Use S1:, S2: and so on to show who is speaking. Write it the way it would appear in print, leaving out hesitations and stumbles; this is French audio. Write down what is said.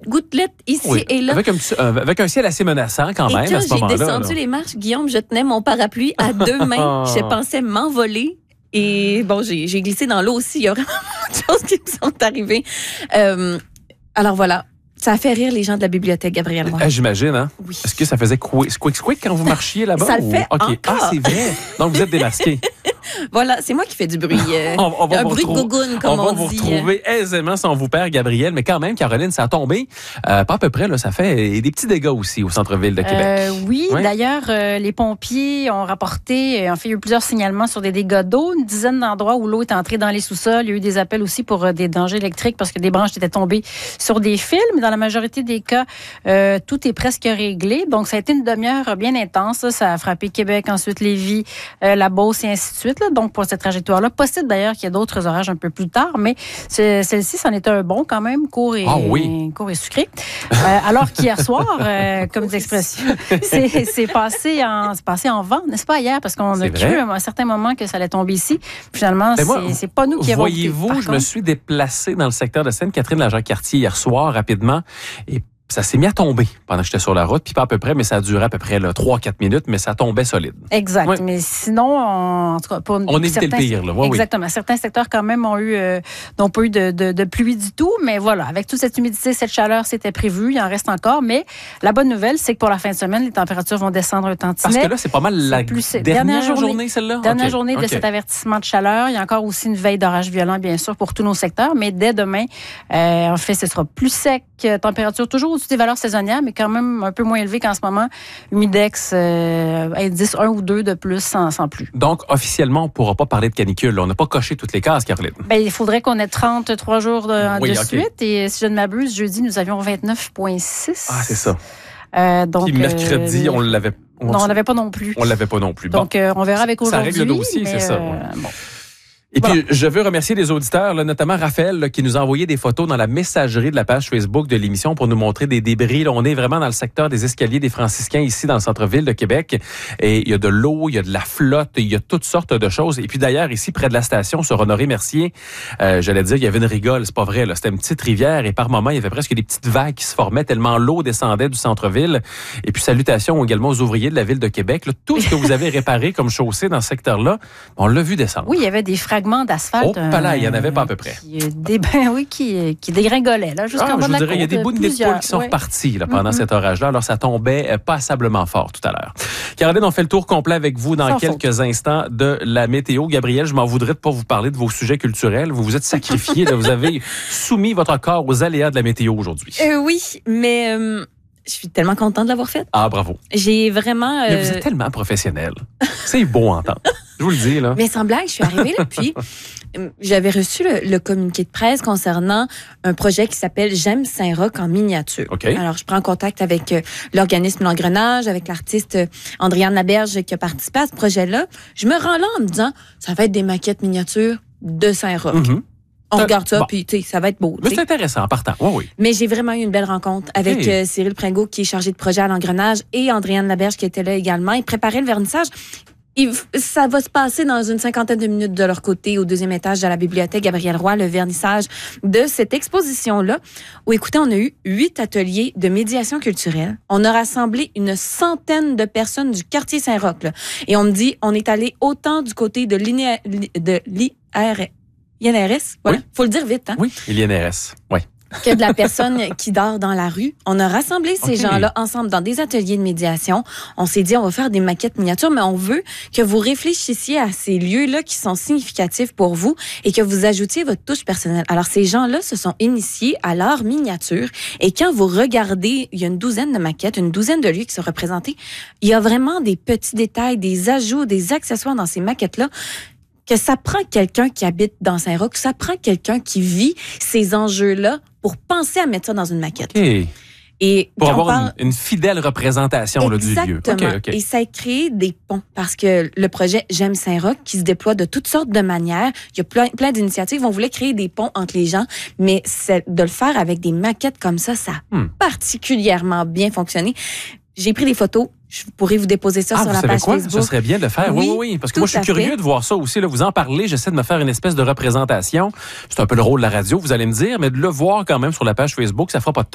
S1: gouttelettes ici et là.
S2: Avec un ciel assez menaçant quand même à ce moment-là.
S1: Et quand j'ai descendu les marches, Guillaume, je tenais mon parapluie à 2 mains. Je pensais m'envoler. Et bon, j'ai glissé dans l'eau aussi. Il y a vraiment beaucoup de choses qui me sont arrivées. Alors voilà. Ça a fait rire les gens de la bibliothèque, Gabriel Roy.
S2: J'imagine, hein?
S1: Oui.
S2: Est-ce que ça faisait squick quand vous marchiez là-bas?
S1: Ça le fait encore.
S2: Ah, c'est vrai. Donc, vous êtes démasqué.
S1: Voilà, c'est moi qui fais du bruit.
S2: On va
S1: un bruit de gougoune, comme on dit.
S2: On va vous retrouver aisément sans vous perdre, Gabriel. Mais quand même, Caroline, ça a tombé. Pas à peu près, là, ça fait des petits dégâts aussi au centre-ville de Québec.
S3: Oui, d'ailleurs, les pompiers ont rapporté, ont fait eu plusieurs signalements sur des dégâts d'eau. Une dizaine d'endroits où l'eau est entrée dans les sous-sols. Il y a eu des appels aussi pour des dangers électriques parce que des branches étaient tombées sur des fils. Mais dans la majorité des cas, tout est presque réglé. Donc, ça a été une demi-heure bien intense. Ça a frappé Québec, ensuite Lévis, la Beauce et ainsi de suite. Là. Donc, pour cette trajectoire-là, possible d'ailleurs qu'il y ait d'autres orages un peu plus tard, mais celle-ci, c'en était un bon quand même, court et sucré. Alors qu'hier soir, comme d'expression, c'est passé en vent, n'est-ce pas, hier? Parce qu'on a cru à un certain moment que ça allait tomber ici. Finalement, c'est pas nous qui avons goûté.
S2: Voyez-vous, je me suis déplacé dans le secteur de Sainte-Catherine-la-Jacques-Cartier hier soir rapidement et ça s'est mis à tomber pendant que j'étais sur la route, puis pas à peu près, mais ça a duré à peu près 3-4 minutes, mais ça tombait solide.
S3: Exact. Ouais. Mais sinon, en tout cas,
S2: on évitait le pire. Là.
S3: Exactement. Certains secteurs, quand même, n'ont pas eu de pluie du tout, mais voilà, avec toute cette humidité, cette chaleur, c'était prévu, il en reste encore, mais la bonne nouvelle, c'est que pour la fin de semaine, les températures vont descendre un tantinet.
S2: Parce que là, c'est pas mal la dernière journée, celle-là?
S3: Dernière journée de cet avertissement de chaleur. Il y a encore aussi une veille d'orage violent, bien sûr, pour tous nos secteurs, mais dès demain, en fait, ce sera plus sec, température toujours au-dessus des valeurs saisonnières, mais quand même un peu moins élevées qu'en ce moment. Humidex, indice 1 ou 2 de plus sans plus.
S2: Donc, officiellement, on ne pourra pas parler de canicule. Là. On n'a pas coché toutes les cases, Caroline.
S3: Bien, il faudrait qu'on ait 33 jours de suite. Et si je ne m'abuse, jeudi, nous avions 29,6.
S2: Ah, c'est ça.
S3: Donc,
S2: puis mercredi, on l'avait...
S3: Non, on l'avait pas non plus.
S2: On l'avait pas non plus.
S3: Donc, on verra avec aujourd'hui.
S2: Ça règle le dossier, c'est ça.
S3: Bon.
S2: Et puis, je veux remercier les auditeurs, là, notamment Raphaël, là, qui nous a envoyé des photos dans la messagerie de la page Facebook de l'émission pour nous montrer des débris. Là, on est vraiment dans le secteur des escaliers des Franciscains, ici, dans le centre-ville de Québec. Et il y a de l'eau, il y a de la flotte, il y a toutes sortes de choses. Et puis, d'ailleurs, ici, près de la station, sur Honoré-Mercier, j'allais dire, il y avait une rigole, c'est pas vrai, là. C'était une petite rivière et par moments, il y avait presque des petites vagues qui se formaient tellement l'eau descendait du centre-ville. Et puis, salutations également aux ouvriers de la ville de Québec. Là, tout ce que vous avez réparé comme chaussée dans ce secteur-là, on l'a vu descendre.
S3: Oui, il y avait des fragments d'asphalte.
S2: Il y en avait pas à peu près.
S3: Qui dégringolaient, là, jusqu'en bas de la côte.
S2: Il y a des bouts de poules qui sont repartis là, pendant cet orage-là. Alors, ça tombait passablement fort tout à l'heure. Caroline, on fait le tour complet avec vous dans quelques instants de la météo. Gabriel, je m'en voudrais de pas vous parler de vos sujets culturels. Vous vous êtes sacrifié. Vous avez soumis votre corps aux aléas de la météo aujourd'hui.
S1: Oui, mais... je suis tellement contente de l'avoir fait.
S2: Ah, bravo.
S1: J'ai vraiment...
S2: Mais vous êtes tellement professionnel. C'est beau à entendre. Je vous le dis, là.
S1: Mais sans blague, je suis arrivée là, puis j'avais reçu le communiqué de presse concernant un projet qui s'appelle J'aime Saint-Roch en miniature.
S2: Okay.
S1: Alors, je prends contact avec l'organisme L'Engrenage, avec l'artiste Andréane Laberge qui a participé à ce projet-là. Je me rends là en me disant, ça va être des maquettes miniatures de Saint-Roch. Mm-hmm. On regarde ça, puis ça va être beau.
S2: Mais c'est intéressant en partant. Oui.
S1: Mais j'ai vraiment eu une belle rencontre avec Cyril Pringot, qui est chargé de projet à l'Engrenage, et Andréane Laberge, qui était là également. Ils préparaient le vernissage. Ça va se passer dans une 50aine de minutes de leur côté, au 2e étage de la bibliothèque Gabriel Roy, le vernissage de cette exposition-là, où, écoutez, on a eu 8 ateliers de médiation culturelle. On a rassemblé une centaine de personnes du quartier Saint-Roch, là. Et on me dit, on est allé autant du côté de l'INRS. Voilà. Faut le dire vite, hein?
S2: Oui, l'INRS, oui.
S1: Que de la personne qui dort dans la rue. On a rassemblé ces gens-là ensemble dans des ateliers de médiation. On s'est dit, on va faire des maquettes miniatures, mais on veut que vous réfléchissiez à ces lieux-là qui sont significatifs pour vous et que vous ajoutiez votre touche personnelle. Alors, ces gens-là se sont initiés à l'art miniature et quand vous regardez, il y a une douzaine de maquettes, une douzaine de lieux qui sont représentés. Il y a vraiment des petits détails, des ajouts, des accessoires dans ces maquettes-là, que ça prend quelqu'un qui habite dans Saint-Roch, ça prend quelqu'un qui vit ces enjeux-là pour penser à mettre ça dans une maquette.
S2: Okay.
S1: Et
S2: pour avoir une fidèle représentation là, du lieu.
S1: Exactement. Okay. Et ça a créé des ponts parce que le projet J'aime Saint-Roch, qui se déploie de toutes sortes de manières, il y a plein d'initiatives. On voulait créer des ponts entre les gens, mais de le faire avec des maquettes comme ça a particulièrement bien fonctionné. J'ai pris des photos. Je pourrais vous déposer ça sur la page Facebook.
S2: Ça serait bien de le faire. Oui. Parce que moi, je suis curieux de voir ça aussi. Là, vous en parlez. J'essaie de me faire une espèce de représentation. C'est un peu le rôle de la radio, vous allez me dire, mais de le voir quand même sur la page Facebook, ça fera pas de